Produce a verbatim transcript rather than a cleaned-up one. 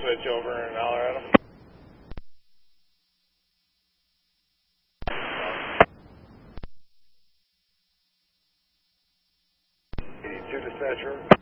switch over and holler at him. eighty-two dispatcher.